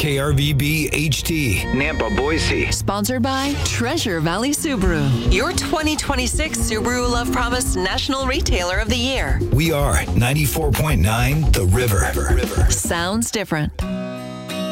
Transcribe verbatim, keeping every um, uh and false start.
K R V B H T, Nampa, Boise. Sponsored by Treasure Valley Subaru, your twenty twenty-six Subaru Love Promise National Retailer of the Year. We are ninety-four point nine The River. River. Sounds different.